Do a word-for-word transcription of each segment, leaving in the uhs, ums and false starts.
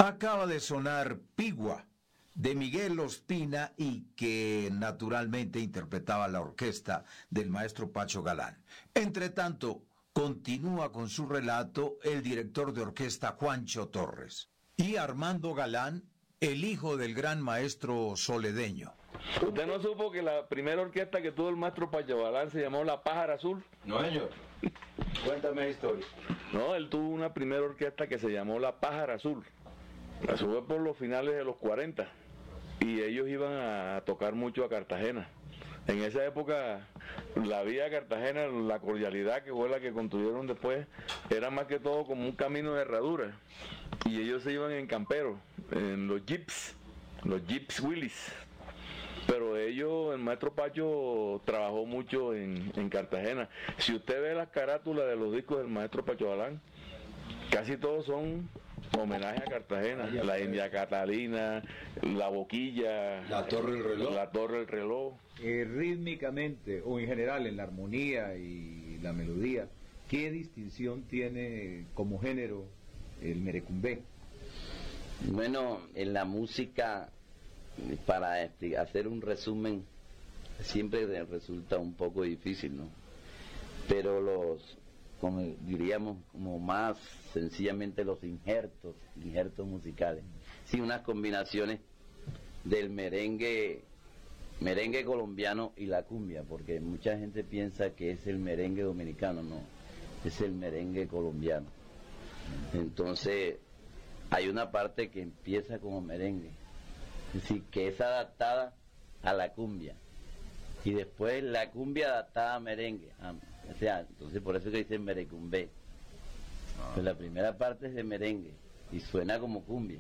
Acaba de sonar Pigua, de Miguel Ospina, y que naturalmente interpretaba la orquesta del maestro Pacho Galán. Entre tanto, continúa con su relato el director de orquesta Juancho Torres. Y Armando Galán, el hijo del gran maestro soledeño. ¿Usted no supo que la primera orquesta que tuvo el maestro Pacho Galán se llamó La Pájara Azul? No, señor. Cuéntame la historia. No, él tuvo una primera orquesta que se llamó La Pájara Azul. Eso fue por los finales de los cuarenta. Y ellos iban a tocar mucho a Cartagena. En esa época, la vía a Cartagena, la cordialidad que fue la que construyeron después, era más que todo como un camino de herradura. Y ellos se iban en camperos, en los jeeps, los jeeps Willys. Pero ellos, el maestro Pacho trabajó mucho en, en Cartagena. Si usted ve las carátulas de los discos del maestro Pacho Galán, casi todos son homenaje a Cartagena, la India Catalina, la Boquilla, la Torre del Reloj. La Torre del Reloj. Eh, rítmicamente o en general en la armonía y la melodía, ¿qué distinción tiene como género el merecumbé? Bueno, en la música, para este, hacer un resumen, siempre resulta un poco difícil, ¿no? Pero los, como diríamos, como más sencillamente los injertos, injertos musicales, sí, unas combinaciones del merengue, merengue colombiano y la cumbia, porque mucha gente piensa que es el merengue dominicano, no, es el merengue colombiano. Entonces, hay una parte que empieza como merengue, es decir, que es adaptada a la cumbia, y después la cumbia adaptada a merengue, ah, o sea, entonces por eso que dicen merecumbé. Pues la primera parte es de merengue y suena como cumbia.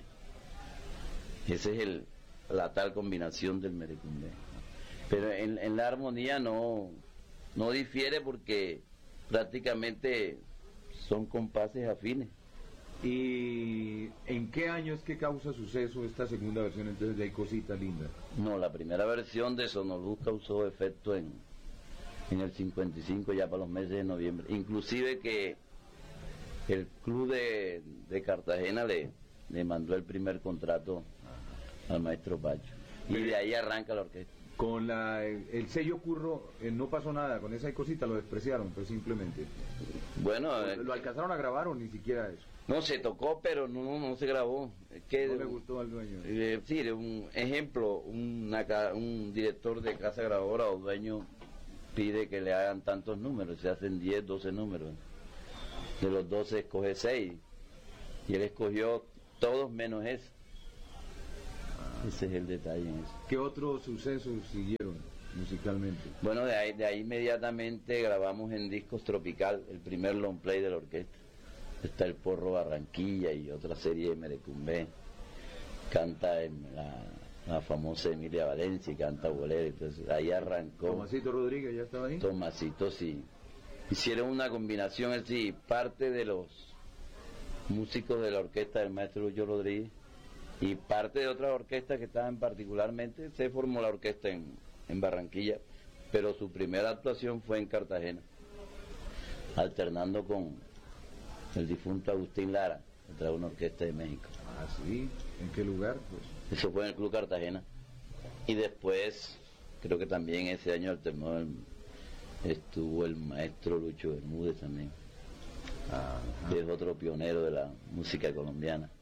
Esa es el, la tal combinación del merecumbé. Pero en, en la armonía no, no difiere porque prácticamente son compases afines. ¿Y en qué año es que causa suceso esta segunda versión entonces de Hay Cosita Linda? No, la primera versión de Sonoluz causó efecto en, en el cincuenta y cinco, ya para los meses de noviembre. Inclusive que el club de, de Cartagena le, le mandó el primer contrato al maestro Pacho. Y de ahí arranca la orquesta. Con la, el, el sello Curro eh, no pasó nada, con esa Hay Cosita lo despreciaron, pues simplemente. Bueno, ¿Lo, lo alcanzaron a grabar o ni siquiera eso? No, se tocó, pero no, no se grabó. Es que, no le gustó al dueño. Eh, sí, un ejemplo, una, un director de casa grabadora o dueño pide que le hagan tantos números, se hacen diez, doce números. De los doce escoge seis, y él escogió todos menos ese. Ah. Ese es el detalle en eso. ¿Qué otros sucesos siguieron musicalmente? Bueno, de ahí, de ahí inmediatamente grabamos en Discos Tropical el primer long play de la orquesta. Está el Porro Barranquilla y otra serie de merecumbé. Canta en la, la famosa Emilia Valencia y canta bolero. Entonces ahí arrancó. Tomasito Rodríguez ya estaba ahí. Tomasito, sí. Hicieron una combinación, es decir, parte de los músicos de la orquesta del maestro Lucho Rodríguez y parte de otras orquestas que estaban particularmente, se formó la orquesta en, en Barranquilla, pero su primera actuación fue en Cartagena, alternando con el difunto Agustín Lara, que trae una orquesta de México. Ah, sí, ¿en qué lugar? Pues eso fue en el Club Cartagena. Y después, creo que también ese año alternó el, estuvo el maestro Lucho Bermúdez también, Ajá. que es otro pionero de la música colombiana.